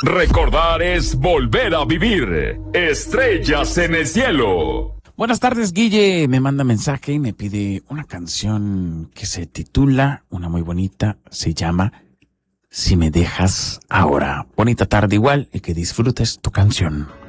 Recordar es volver a vivir. Estrellas en el cielo. Buenas tardes, Guille. Me manda mensaje y me pide una canción que se titula, una muy bonita, se llama Si me dejas ahora. Bonita tarde igual y que disfrutes tu canción.